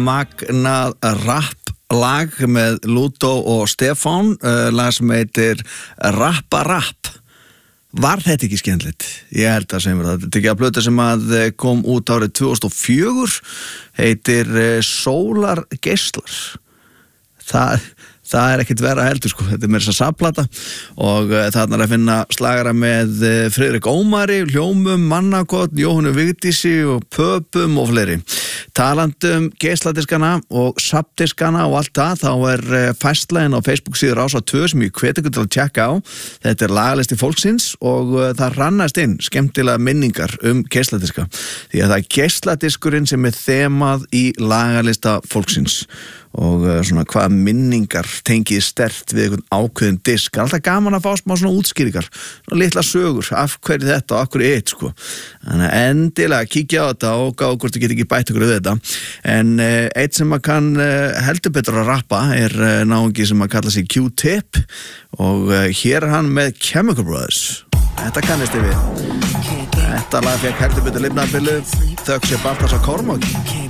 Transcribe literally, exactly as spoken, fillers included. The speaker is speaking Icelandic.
magnað rap lag með Ludo og Stefán, uh, lag sem heitir Rappa Rapp. Var þetta ekki skemmtilegt? Ég held að segja mér það. Þetta er ekki að plötu sem að kom út árið tvö þúsund og fjögur, heitir Sólar Geislar. Það, það er ekkit vera heldur sko, þetta er meira þess að safnplata og uh, þarna er að finna slagara með uh, Friðrik Ómari, Hljómum, Mannakott, Jóhannu Vigdísi og Pöpum og fleiri. Talandum geisladiskana og safndiskana og allt það, þá er uh, færslan á Facebook síður Rásar tvö sem ég hvet ykkur til að tjekka á. Þetta er lagalisti fólksins og uh, það rannast inn skemmtilega minningar um geisladiska því að það er geisladiskurinn sem er þemað í lagalista fólksins og uh, svona hvað minningar tengið stert við einhvern ákveðin disk. Það er alltaf gaman að fá smá svona útskýringar, svona litla sögur, af hverju þetta og af hverju eitt sko. Þannig að endilega kíkja á þetta og gáðu hvort þú getur ekki bætt ykkur við þetta. En uh, eitt sem að kann uh, heldur betur að rappa er uh, náungi sem að kalla sig Q-Tip og uh, hér er hann með Chemical Brothers. Þetta kannist ég við. Þetta lag fekk heldur betur lifnaðarbillu, þökk sé Baltasar Kormáki.